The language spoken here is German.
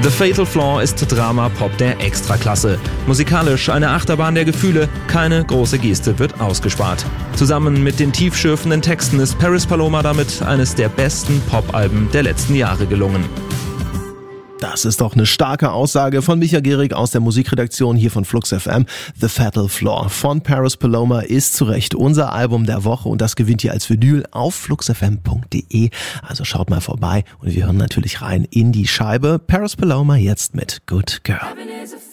The Fatal Flaw ist Drama-Pop der Extraklasse. Musikalisch eine Achterbahn der Gefühle, keine große Geste wird ausgespart. Zusammen mit den tiefschürfenden Texten ist Paris Paloma damit eines der besten Pop-Alben der letzten Jahre gelungen. Das ist doch eine starke Aussage von Micha Gehrig aus der Musikredaktion hier von Flux FM. The Fatal Flaw von Paris Paloma ist zu Recht unser Album der Woche und das gewinnt ihr als Vinyl auf fluxfm.de. Also schaut mal vorbei und wir hören natürlich rein in die Scheibe. Paris Paloma jetzt mit Good Girl.